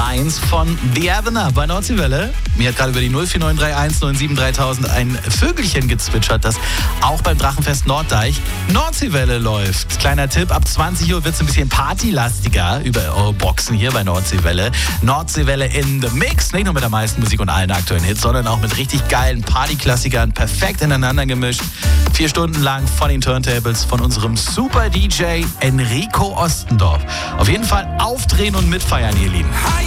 Lines von The Avener bei Nordseewelle. Mir hat gerade über die 04931 97 3000 ein Vögelchen gezwitschert, das auch beim Drachenfest Norddeich Nordseewelle läuft. Kleiner Tipp, ab 20 Uhr wird es ein bisschen partylastiger über eure Boxen hier bei Nordseewelle. Nordseewelle in the Mix, nicht nur mit der meisten Musik und allen aktuellen Hits, sondern auch mit richtig geilen Partyklassikern, perfekt ineinander gemischt. 4 Stunden lang von den Turntables von unserem Super DJ Enrico Ostendorf. Auf jeden Fall aufdrehen und mitfeiern, ihr Lieben.